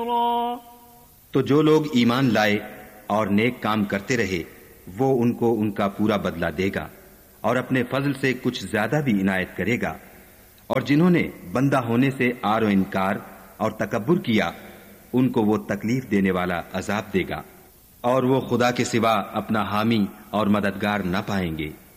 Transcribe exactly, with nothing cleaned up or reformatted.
तो जो लोग ईमान लाए और नेक काम करते रहे वो उनको उनका पूरा बदला देगा और अपने फजल से कुछ ज्यादा भी इनायत करेगा। और जिन्होंने बंदा होने से आरो इनकार और तकब्बुर किया उनको वो तकलीफ देने वाला अजाब देगा और वो खुदा के सिवा अपना हामी और मददगार न पाएंगे।